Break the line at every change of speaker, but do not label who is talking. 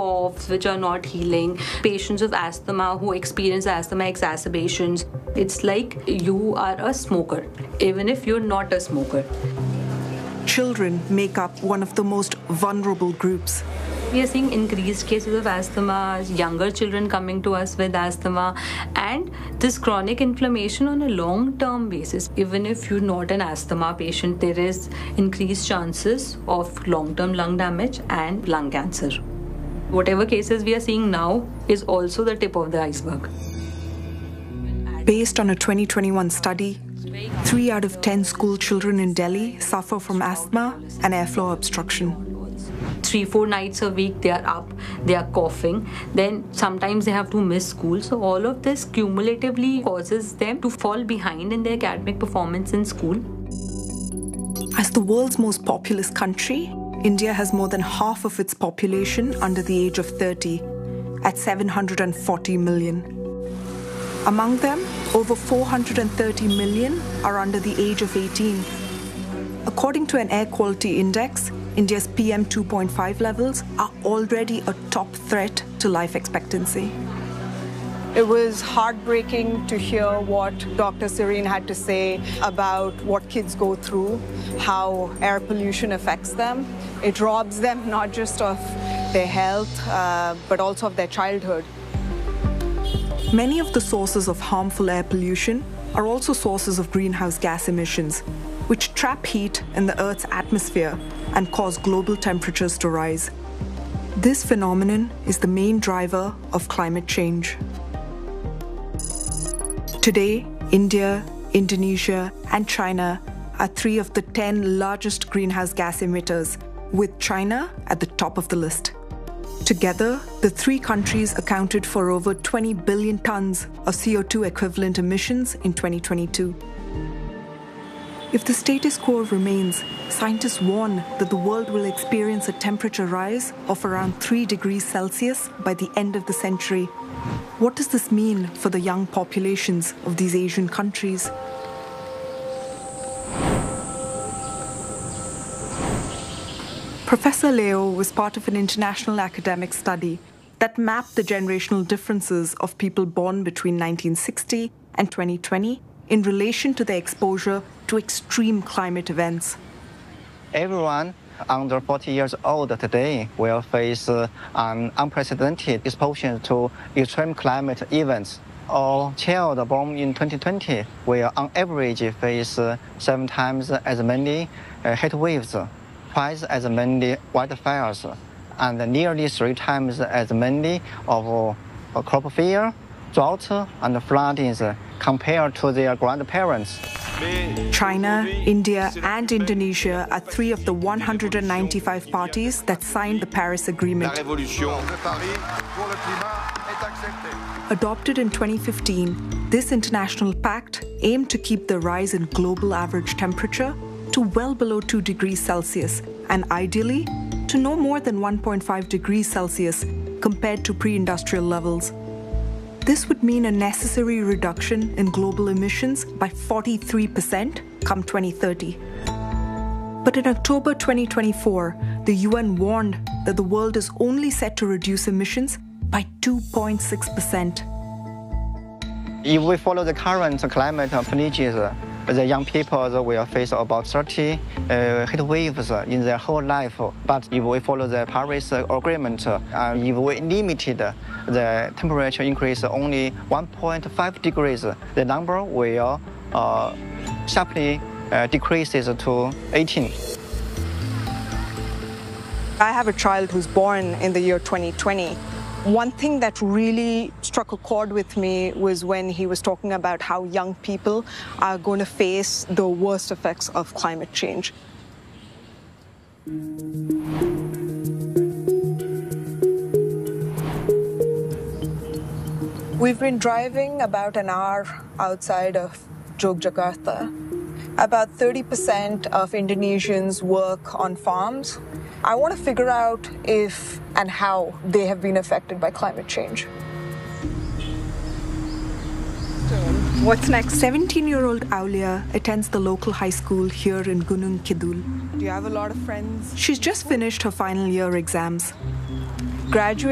coughs which are not healing, patients of asthma who experience asthma exacerbations. It's like you are a smoker, even if you're not a smoker.
Children make up one of the most vulnerable groups.
We are seeing increased cases of asthma, younger children coming to us with asthma, and this chronic inflammation on a long-term basis. Even if you're not an asthma patient, there is increased chances of long-term lung damage and lung cancer. Whatever cases we are seeing now is also the tip of the iceberg.
Based on a 2021 study, 3 out of 10 school children in Delhi suffer from asthma and airflow obstruction.
3-4 nights a week they are up, they are coughing, then sometimes they have to miss school. So all of this cumulatively causes them to fall behind in their academic performance in school.
As the world's most populous country, India has more than half of its population under the age of 30, at 740 million. Among them, over 430 million are under the age of 18. According to an air quality index, India's PM 2.5 levels are already a top threat to life expectancy.
It was heartbreaking to hear what Dr. Serene had to say about what kids go through, how air pollution affects them. It robs them not just of their health, but also of their childhood.
Many of the sources of harmful air pollution are also sources of greenhouse gas emissions, which trap heat in the Earth's atmosphere and cause global temperatures to rise. This phenomenon is the main driver of climate change. Today, India, Indonesia, and China are 3 of the 10 largest greenhouse gas emitters, with China at the top of the list. Together, the 3 countries accounted for over 20 billion tons of CO2 equivalent emissions in 2022. If the status quo remains, scientists warn that the world will experience a temperature rise of around 3 degrees Celsius by the end of the century. What does this mean for the young populations of these Asian countries? Professor Leo was part of an international academic study that mapped the generational differences of people born between 1960 and 2020 in relation to their exposure to extreme climate events.
Everyone under 40 years old today will face an unprecedented exposure to extreme climate events. A child born in 2020 will on average face 7 times as many heat waves, twice as many wildfires, and nearly 3 times as many of crop failure, drought, and floodings compared to their grandparents.
China, India, and Indonesia are 3 of the 195 parties that signed the Paris Agreement. Adopted in 2015, this international pact aimed to keep the rise in global average temperature to well below 2 degrees Celsius, and ideally to no more than 1.5 degrees Celsius compared to pre-industrial levels. This would mean a necessary reduction in global emissions by 43% come 2030. But in October 2024, the UN warned that the world is only set to reduce emissions by 2.6%.
If we follow the current climate pledges, the young people will face about 30 heat waves in their whole life. But if we follow the Paris Agreement, if we limited the temperature increase only 1.5 degrees, the number will sharply decreases to 18.
I have a child who's born in the year 2020. One thing that really struck a chord with me was when he was talking about how young people are going to face the worst effects of climate change. We've been driving about an hour outside of Yogyakarta. About 30% of Indonesians work on farms. I want to figure out if and how they have been affected by climate change. What's next?
17-year-old Aulia attends the local high school here in Gunung Kidul.
Do you have a lot of friends?
She's just finished her final year exams.
Graduate